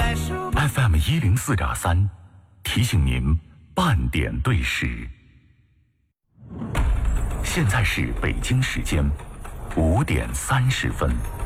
FM 104.3，提醒您半点对时。现在是北京时间5点30分。